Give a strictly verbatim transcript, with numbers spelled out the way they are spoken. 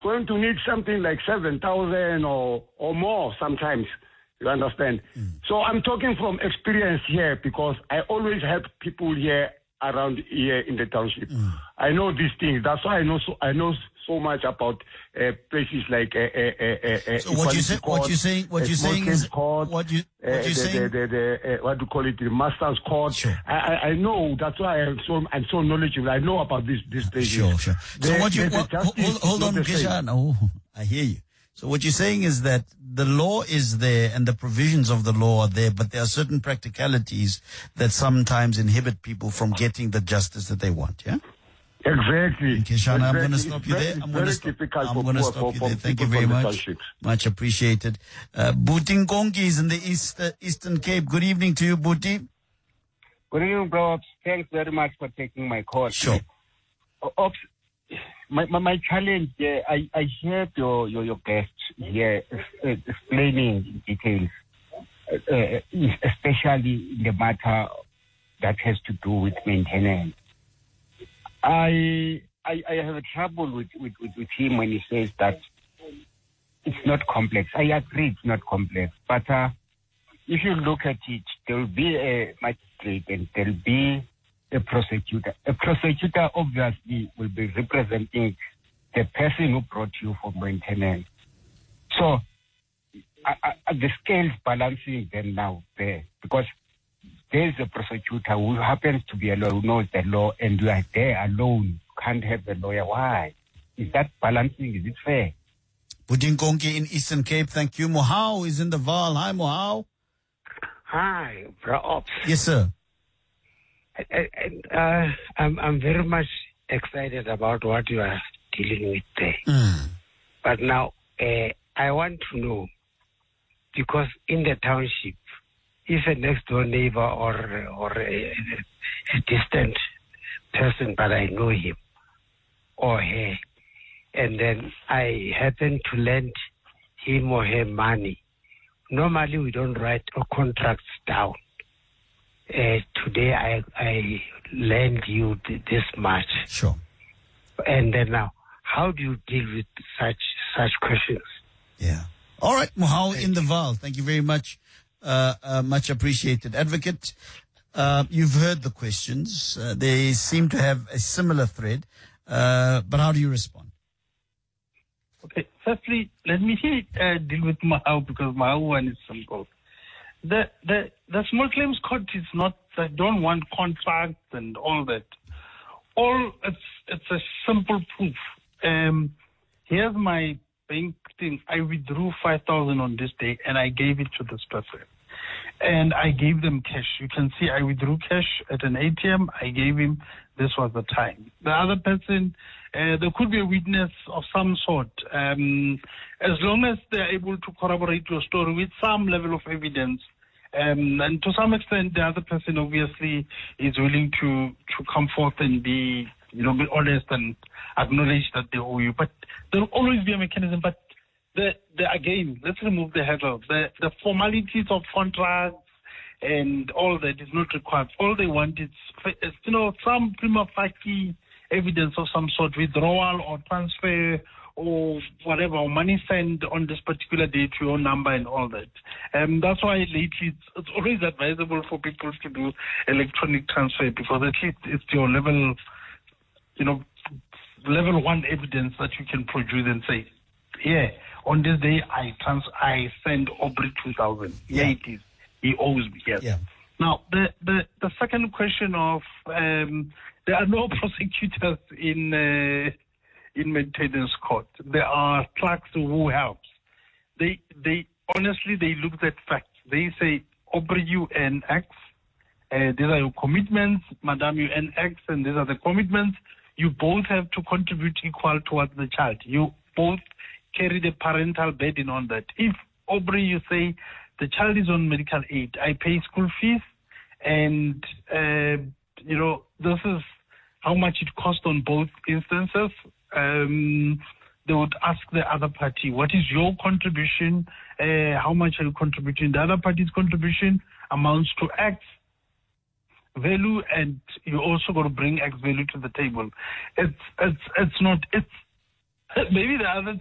going to need something like seven thousand or, or more sometimes. You understand? Mm. So I'm talking from experience here because I always help people here around here in the township. Mm. I know these things. That's why I know so I know so much about uh, places like. Uh, uh, uh, so what you say? Court, what you saying? What you saying is court, what you what uh, you the, saying? The, the, the, uh, what do you call it? The master's court. Sure. I, I, I know. That's why I'm so I'm so knowledgeable. I know about this this places. Sure, sure. The, so what you the, what, hold, hold on, Keshan. Oh, I hear you. So what you're saying is that the law is there and the provisions of the law are there, but there are certain practicalities that sometimes inhibit people from getting the justice that they want, yeah? Exactly. Okay, Shana, exactly. I'm going to stop you there. I'm going to stop, I'm going to stop you there. Thank you very much. Much appreciated. Uh, Bhuti Nkonki is in the East, uh, Eastern Cape. Good evening to you, Bhuti. Good evening, bro. Thanks very much for taking my call. Sure. Ops, my, my, my challenge, uh, I, I heard your, your, your guest here uh, explaining details, uh, uh, especially in the matter that has to do with maintenance. I, I I have a trouble with, with, with, with him when he says that it's not complex. I agree it's not complex. But uh, if you look at it, there will be a magistrate and there will be a prosecutor. A prosecutor obviously will be representing the person who brought you for maintenance. So uh, uh, the scale's balancing then now there because there's a prosecutor who happens to be a lawyer, who knows the law, and you are there alone. You can't have a lawyer. Why? Is that balancing? Is it fair? Bhuti Nkonki in Eastern Cape. Thank you. Mohau is in the Vaal. Hi, Mohau. Hi, Bro Ops. Yes, sir. I, I, uh, I'm, I'm very much excited about what you are dealing with there. Mm. But now, uh, I want to know, because in the township, if a next door neighbor or or a, a distant person, but I know him or her, and then I happen to lend him or her money, normally we don't write our contracts down. Uh, today I I lend you th- this much. Sure. And then now, how do you deal with such such questions? Yeah. All right, Mohau in the Vaal. Thank you very much. Uh, uh, much appreciated. Advocate, uh, you've heard the questions. Uh, they seem to have a similar thread. Uh, but how do you respond? Okay. Firstly, let me uh, deal with Mohau because Mohau one is simple. The, the, the small claims court is not, they don't want contracts and all that. All, it's, it's a simple proof. Um, here's my bank thing. I withdrew five thousand on this day and I gave it to this person. And I gave them cash. You can see I withdrew cash at an A T M. I gave him, this was the time. The other person, uh, there could be a witness of some sort. Um, as long as they're able to corroborate your story with some level of evidence, um, and to some extent the other person obviously is willing to, to come forth and be, you know, be honest and acknowledge that they owe you. But there will always be a mechanism. But the, the again, let's remove the hurdles. The, the formalities of contracts and all that is not required. All they want is, is you know, some prima facie evidence of some sort, withdrawal or transfer or whatever, or money sent on this particular day to your number and all that. Um, that's why lately it's, it's always advisable for people to do electronic transfer because at least it's your level, you know, level one evidence that you can produce and say, yeah, on this day I trans I send Aubrey two thousand. Yeah, it is. He owes me. Yes. Yeah. Now the, the the second question of um, there are no prosecutors in uh, in maintenance court. There are clerks who helps. They they honestly they look at facts. They say Aubrey you earn X. Uh, these are your commitments, Madam. You earn X, and these are the commitments. You both have to contribute equal towards the child. You both carry the parental burden on that. If Aubrey, you say the child is on medical aid, I pay school fees, and uh, you know this is how much it costs on both instances. Um, they would ask the other party, what is your contribution? Uh, how much are you contributing? The other party's contribution amounts to X value, and you also got to bring X value to the table. It's it's it's not it's Maybe the other